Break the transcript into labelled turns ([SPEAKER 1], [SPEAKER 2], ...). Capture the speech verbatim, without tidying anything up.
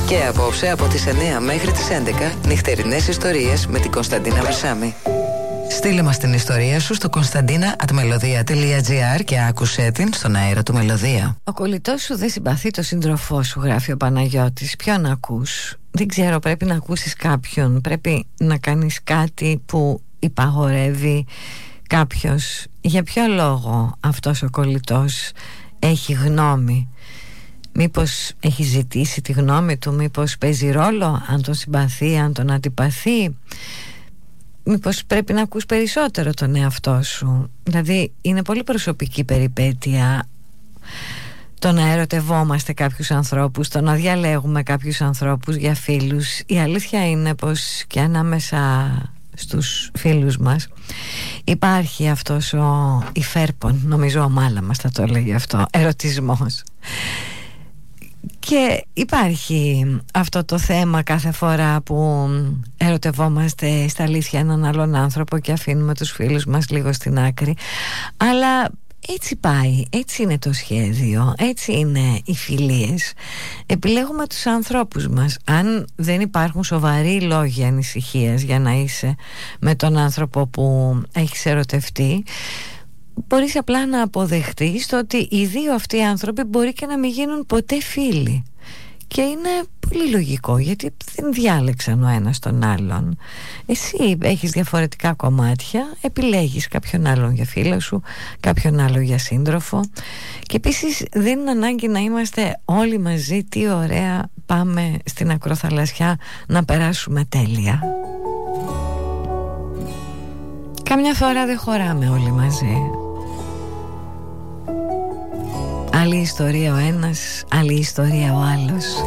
[SPEAKER 1] Και απόψε από τις εννιά μέχρι τις έντεκα νυχτερινές ιστορίες με την Κωνσταντίνα Βερσάμη. Στείλε μας την ιστορία σου στο κωνσταντίνα at melodia τελεία gr και άκουσέ την στον αέρα του Μελωδία.
[SPEAKER 2] Ο κολλητός σου δεν συμπαθεί το σύντροφό σου, γράφει ο Παναγιώτης. Ποιον ακούς? Δεν ξέρω, πρέπει να ακούσεις κάποιον. Πρέπει να κάνεις κάτι που υπαγορεύει κάποιος. Για ποιο λόγο αυτός ο κολλητός έχει γνώμη? Μήπως έχει ζητήσει τη γνώμη του? Μήπως παίζει ρόλο αν τον συμπαθεί, αν τον αντιπαθεί? Μήπως πρέπει να ακούς περισσότερο τον εαυτό σου? Δηλαδή είναι πολύ προσωπική περιπέτεια το να ερωτευόμαστε κάποιους ανθρώπους, το να διαλέγουμε κάποιους ανθρώπους για φίλους. Η αλήθεια είναι πως και ανάμεσα στους φίλους μας υπάρχει αυτός ο υφέρπον, νομίζω ο Μάλα μας θα το έλεγε αυτό, ερωτισμός. Και υπάρχει αυτό το θέμα κάθε φορά που ερωτευόμαστε στα αλήθεια έναν άλλον άνθρωπο και αφήνουμε τους φίλους μας λίγο στην άκρη. Αλλά έτσι πάει, έτσι είναι το σχέδιο, έτσι είναι οι φιλίες. Επιλέγουμε τους ανθρώπους μας. Αν δεν υπάρχουν σοβαροί λόγοι ανησυχίας για να είσαι με τον άνθρωπο που έχεις ερωτευτεί, μπορείς απλά να αποδεχτείς το ότι οι δύο αυτοί οι άνθρωποι μπορεί και να μην γίνουν ποτέ φίλοι. Και είναι πολύ λογικό, γιατί δεν διάλεξαν ο ένας τον άλλον. Εσύ έχεις διαφορετικά κομμάτια, επιλέγεις κάποιον άλλον για φίλο σου, κάποιον άλλο για σύντροφο. Και επίσης δεν είναι ανάγκη να είμαστε όλοι μαζί. Τι ωραία, πάμε στην ακροθαλασσιά να περάσουμε τέλεια. Καμιά φορά δεν χωράμε όλοι μαζί. Άλλη ιστορία ο ένας, άλλη ιστορία ο άλλος.